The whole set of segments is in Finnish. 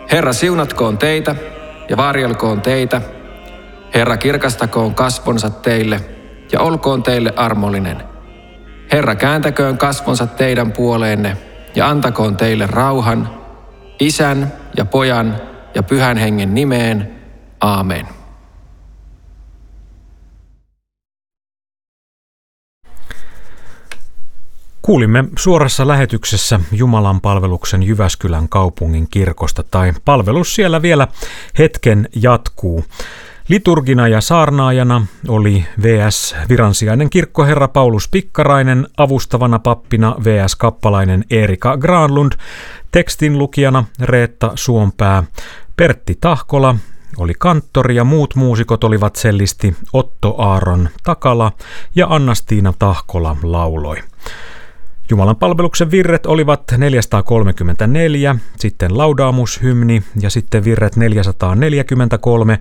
Herra siunatkoon teitä ja varjelkoon teitä. Herra kirkastakoon kasvonsa teille ja olkoon teille armollinen. Herra kääntäköön kasvonsa teidän puoleenne ja antakoon teille rauhan, Isän ja Pojan ja Pyhän Hengen nimeen. Aamen. Kuulimme suorassa lähetyksessä Jumalan palveluksen Jyväskylän kaupungin kirkosta, tai palvelus siellä vielä hetken jatkuu. Liturgina ja saarnaajana oli VS viransijainen kirkkoherra Paulus Pikkarainen, avustavana pappina VS kappalainen Erika Granlund, tekstin lukijana Reetta Suompää, Pertti Tahkola oli kanttori ja muut muusikot olivat sellisti Otto Aaron Takala ja Anna-Stiina Tahkola lauloi. Jumalan palveluksen virret olivat 434, sitten laudaamushymni ja sitten virret 443,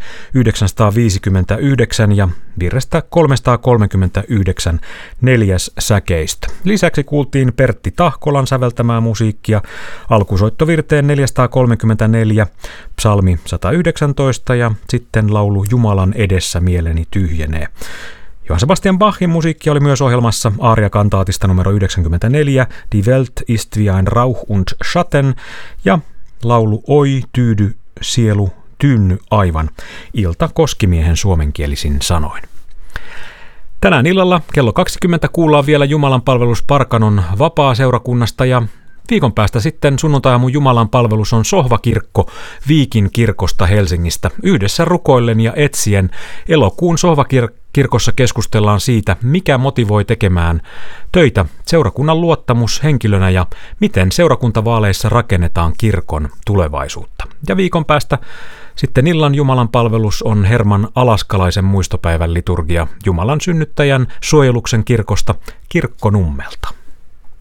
959 ja virrestä 339 neljäs säkeistö. Lisäksi kuultiin Pertti Tahkolan säveltämää musiikkia, alkusoittovirteen 434, psalmi 119 ja sitten laulu Jumalan edessä mieleni tyhjenee. Johann Sebastian Bachin musiikki oli myös ohjelmassa Aaria-kantaatista numero 94, Die Welt ist wie ein Rauch und Schatten, ja laulu Oi tyydy sielu tyynny aivan, ilta koskimiehen suomenkielisin sanoin. Tänään illalla kello 20 kuullaan vielä Jumalan palvelus Parkanon vapaa-seurakunnasta ja viikon päästä sitten sunnuntai-aamun Jumalan palvelus on Sohvakirkko Viikin kirkosta Helsingistä. Yhdessä rukoillen ja etsien elokuun Sohvakirkossa keskustellaan siitä, mikä motivoi tekemään töitä seurakunnan luottamushenkilönä ja miten seurakuntavaaleissa rakennetaan kirkon tulevaisuutta. Ja viikon päästä sitten illan Jumalan palvelus on Herman Alaskalaisen muistopäivän liturgia Jumalan synnyttäjän suojeluksen kirkosta Kirkkonummelta.